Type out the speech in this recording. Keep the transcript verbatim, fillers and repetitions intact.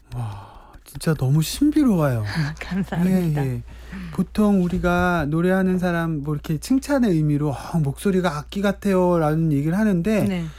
와 진짜 너무 신비로워요. 감사합니다. 예예. 보통 우리가 노래하는 사람 뭐 이렇게 칭찬의 의미로 "아 목소리가 악기 같아요."라는 얘기를 하는데 네.